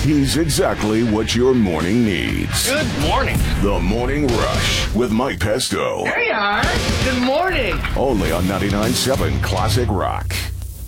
He's exactly what your morning needs. Good morning. The Morning Rush with Mike Pesto. There you are. Good morning. Only on 99.7 Classic Rock.